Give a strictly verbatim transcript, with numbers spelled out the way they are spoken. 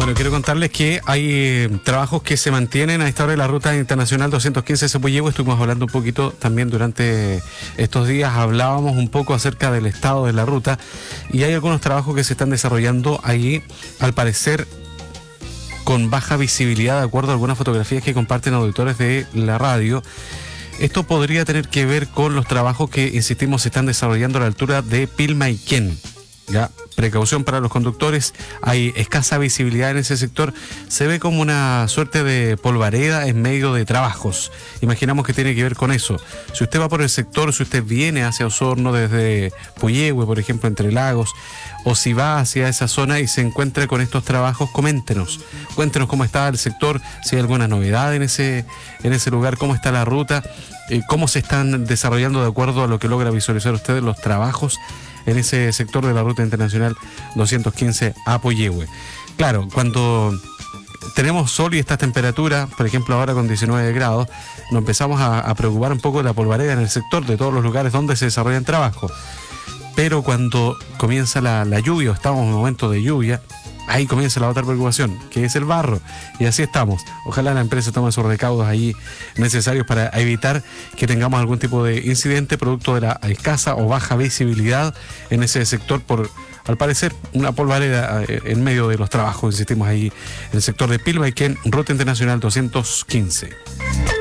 Bueno, quiero contarles que hay eh, trabajos que se mantienen a esta hora de la ruta internacional doscientos quince Sepuyehue. Estuvimos hablando un poquito también durante estos días, hablábamos un poco acerca del estado de la ruta y hay algunos trabajos que se están desarrollando ahí, al parecer con baja visibilidad, de acuerdo a algunas fotografías que comparten auditores de la radio. Esto podría tener que ver con los trabajos que, insistimos, se están desarrollando a la altura de Pilmaiquén. Ya, precaución para los conductores, hay escasa visibilidad en ese sector, se ve como una suerte de polvareda en medio de trabajos. Imaginamos que tiene que ver con eso. Si usted va por el sector, si usted viene hacia Osorno desde Puyehue, por ejemplo, Entre Lagos, o si va hacia esa zona y se encuentra con estos trabajos, coméntenos. Cuéntenos cómo está el sector, si hay alguna novedad en ese, en ese lugar, cómo está la ruta, eh, cómo se están desarrollando de acuerdo a lo que logra visualizar usted los trabajos en ese sector de la ruta internacional doscientos quince a Puyehue. Claro, cuando tenemos sol y estas temperaturas, por ejemplo ahora con diecinueve grados, nos empezamos a, a preocupar un poco de la polvareda en el sector, de todos los lugares donde se desarrollan trabajos. Pero cuando comienza la, la lluvia, o estamos en un momento de lluvia, ahí comienza la otra preocupación, que es el barro. Y así estamos. Ojalá la empresa tome sus recaudos ahí necesarios para evitar que tengamos algún tipo de incidente producto de la escasa o baja visibilidad en ese sector por, al parecer, una polvareda en medio de los trabajos, insistimos ahí, en el sector de Pilmaiquén, ruta internacional doscientos quince.